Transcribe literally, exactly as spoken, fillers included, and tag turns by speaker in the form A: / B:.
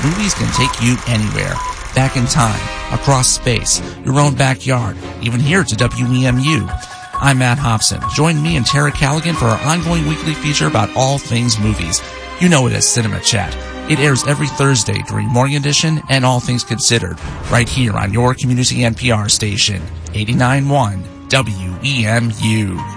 A: movies can take you anywhere. Back in time, across space, your own backyard, even here to W E M U. I'm Matt Hobson. Join me and Tara Callaghan for our ongoing weekly feature about all things movies. You know it as Cinema Chat. It airs every Thursday during Morning Edition and All Things Considered, right here on your community N P R station, eighty-nine point one W E M U.